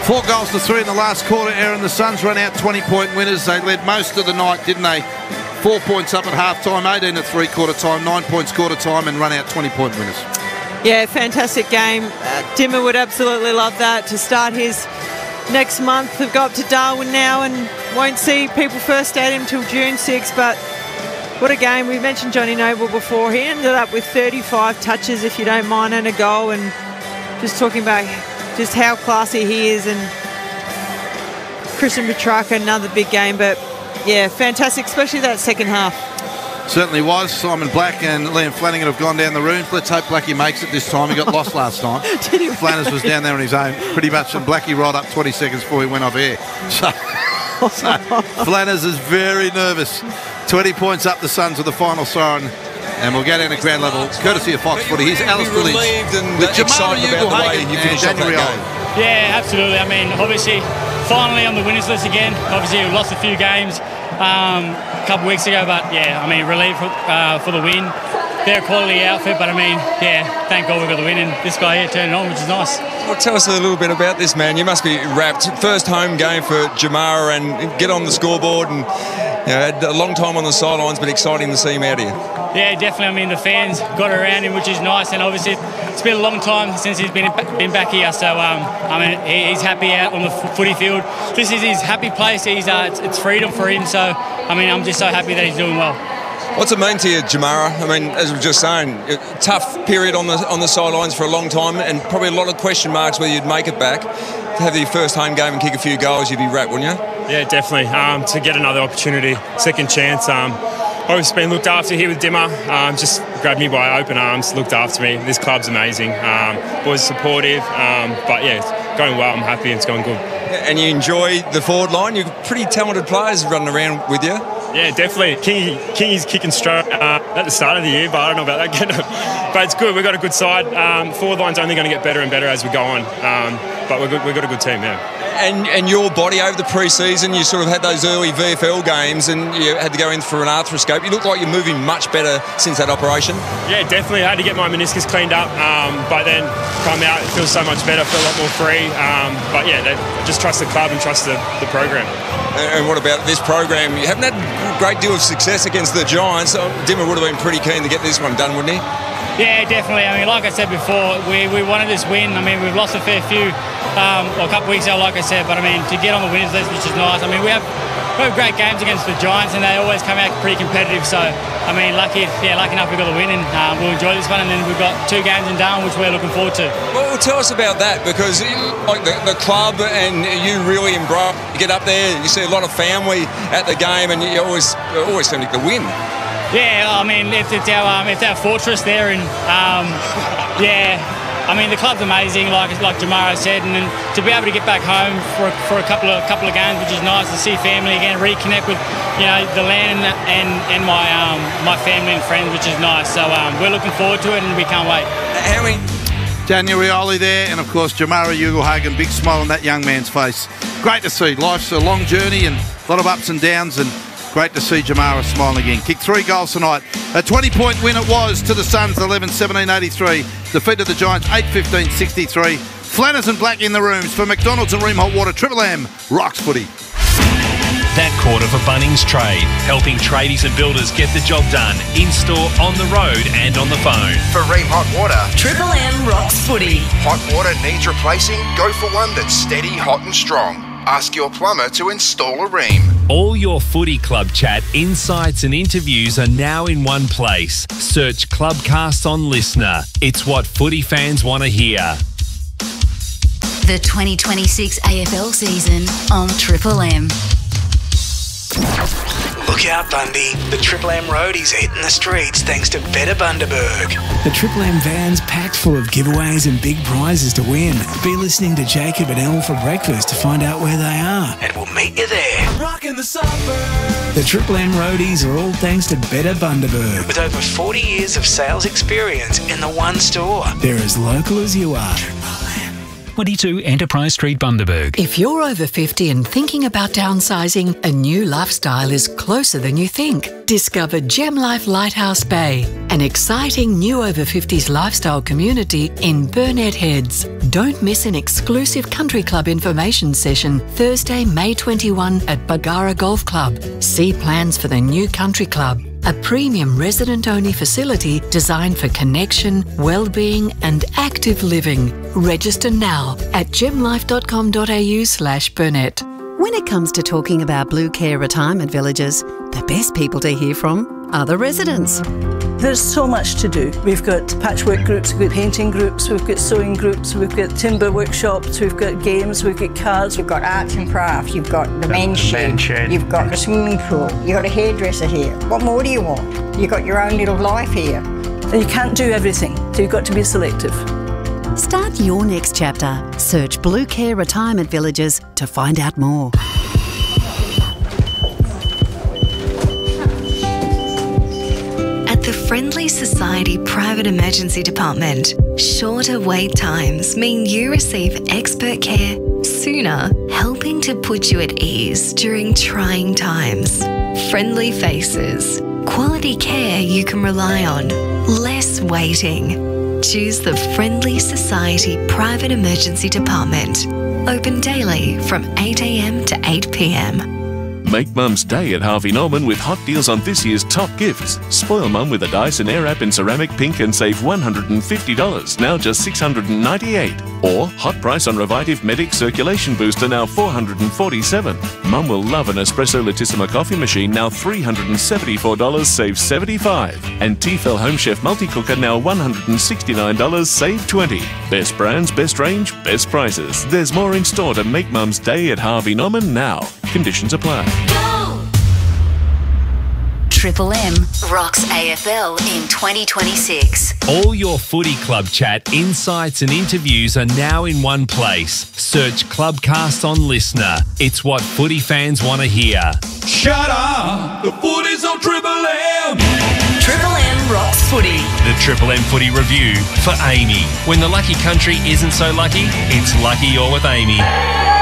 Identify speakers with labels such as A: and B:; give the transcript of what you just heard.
A: 4 goals to 3 in the last quarter, Aaron. The Suns run out 20-point winners. They led most of the night, didn't they? 4 points up at half-time, 18 at three-quarter time, 9 points quarter time, and run out 20-point winners.
B: Yeah, fantastic game. Dimmer would absolutely love that to start his next month. They've got up to Darwin now and won't see People First Stadium till June 6th, but what a game. We mentioned Johnny Noble before. He ended up with 35 touches, if you don't mind, and a goal, and just talking about just how classy he is. And Christian Petrarca, another big game, but yeah, fantastic, especially that second half.
A: Certainly was. Simon Black and Liam Flanagan have gone down the rooms. Let's hope Blackie makes it this time. He got lost last time. Flanners was down there on his own pretty much, and Blackie rolled up 20 seconds before he went off air. So Flanners is very nervous. 20 points up the Suns with the final siren. And we'll get in at ground level, courtesy of Fox Footy. Here's Alistair Lynch with Jamal Ugle-Hagan and Daniel Rioli.
C: Yeah, absolutely. I mean, obviously, finally on the winners list again. Obviously, we lost a few games a couple of weeks ago, but yeah, I mean, relieved for the win. They're a quality outfit, but I mean, yeah, thank God we got the win, and this guy here turned it on, which is nice.
D: Well, tell us a little bit about this, man. You must be wrapped. First home game for Jamara, and get on the scoreboard, and had a long time on the sidelines, but exciting to see him out here.
C: Yeah, definitely. I mean, the fans got around him, which is nice, and obviously it's been a long time since he's been back here. So, I mean, he's happy out on the footy field. This is his happy place. It's freedom for him. So, I mean, I'm just so happy that he's doing well.
D: What's it mean to you, Jamara? I mean, as we were just saying, a tough period on the sidelines for a long time, and probably a lot of question marks whether you'd make it back. To have your first home game and kick a few goals, you'd be wrapped, wouldn't you?
E: Yeah, definitely. To get another opportunity, second chance. Obviously been looked after here with Dimmer. Just grabbed me by open arms, looked after me. This club's amazing. Was supportive, but yeah, it's going well. I'm happy. It's going good.
D: And you enjoy the forward line. You've pretty talented players running around with you.
E: Yeah, definitely. Kingy's kicking straight at the start of the year, but I don't know about that. But it's good. We've got a good side. Forward line's only going to get better and better as we go on. But we've got a good team, yeah.
D: And your body over the pre-season, you sort of had those early VFL games and you had to go in for an arthroscope. You look like you're moving much better since that operation.
E: Yeah, definitely. I had to get my meniscus cleaned up, but then come out, it feels so much better, feel a lot more free. But yeah, just trust the club and trust the program.
D: And what about this program? You haven't had a great deal of success against the Giants. Dimmer would have been pretty keen to get this one done, wouldn't he?
C: Yeah, definitely. I mean, like I said before, we wanted this win. I mean, we've lost a fair few a couple of weeks ago, like I said, but I mean, to get on the winners list, which is nice. I mean, we have great games against the Giants, and they always come out pretty competitive. So, I mean, lucky enough we got the win, and we'll enjoy this one. And then we've got 2 games in Darwin, which we're looking forward to.
D: Well, tell us about that, because like the club and you really embrace. You get up there, you see a lot of family at the game, and you always seem to win.
C: Yeah, I mean, it's our fortress there, and yeah, I mean, the club's amazing, like Jamara said, and then to be able to get back home for a couple of games, which is nice to see family again, reconnect with the land and my family and friends, which is nice. So we're looking forward to it, and we can't wait.
D: How many?
A: Daniel Rioli there, and of course Jamara Ugle-Hagan, big smile on that young man's face. Great to see. Life's a long journey and a lot of ups and downs, and great to see Jamara smiling again. Kicked 3 goals tonight. A 20-point win it was to the Suns, 11-17-83. Defeated the Giants, 8-15-63. Flanners and Black in the rooms for McDonald's and Ream Hot Water. Triple M rocks footy.
F: That quarter for Bunnings Trade, helping tradies and builders get the job done in-store, on the road and on the phone.
G: For Ream Hot Water,
H: Triple M rocks footy.
G: Hot water needs replacing? Go for one that's steady, hot and strong. Ask your plumber to install a Ream.
F: All your footy club chat, insights and interviews are now in one place. Search Clubcast on Listener. It's what footy fans want to hear.
H: The 2026 AFL season on Triple M.
I: Look out, Bundy. The Triple M roadies hitting the streets thanks to Better Bundaberg.
J: The Triple M van's packed full of giveaways and big prizes to win. Be listening to Jacob and Elle for breakfast to find out where they are.
I: And we'll meet you there.
J: Rockin' the suburbs. The Triple M roadies are all thanks to Better Bundaberg.
I: With over 40 years of sales experience in the one store.
J: They're as local as you are. 22 Enterprise Street, Bundaberg.
K: If you're over 50 and thinking about downsizing, a new lifestyle is closer than you think. Discover Gem Life Lighthouse Bay, an exciting new over 50s lifestyle community in Burnett Heads. Don't miss an exclusive country club information session Thursday, May 21 at Bargara Golf Club. See plans for the new country club, a premium resident-only facility designed for connection, well-being and active living. Register now at gemlife.com.au/Burnett.
L: When it comes to talking about Blue Care retirement villages, the best people to hear from are the residents.
M: There's so much to do. We've got patchwork groups, we've got painting groups, we've got sewing groups, we've got timber workshops, we've got games, we've got cards.
N: You've got arts and crafts, you've got the men's shed, you've got the swimming pool, you've got a hairdresser here. What more do you want? You've got your own little life here.
M: And you can't do everything, so you've got to be selective.
L: Start your next chapter. Search Blue Care Retirement Villages to find out more.
O: At the Friendly Society Private Emergency Department, shorter wait times mean you receive expert care sooner, helping to put you at ease during trying times. Friendly faces, quality care you can rely on, less waiting. Choose the Friendly Society Private Emergency Department. Open daily from 8 a.m. to 8 p.m.
P: Make Mum's Day at Harvey Norman with hot deals on this year's top gifts. Spoil Mum with a Dyson Airwrap in ceramic pink and save $150, now just $698. Or hot price on Revitive Medic Circulation Booster, now $447. Mum will love an Espresso Latissima coffee machine, now $374, save $75. And Tefal Home Chef Multi-Cooker, now $169, save $20. Best brands, best range, best prices. There's more in store to make Mum's Day at Harvey Norman now. Conditions apply.
H: Triple M rocks AFL in 2026.
F: All your footy club chat, insights and interviews are now in one place. Search Clubcast on Listener. It's what footy fans want to hear.
Q: Shut up! The footy's on Triple M!
H: Triple M rocks footy.
F: The Triple M footy review for Amy. When the lucky country isn't so lucky, it's lucky you're with Amy.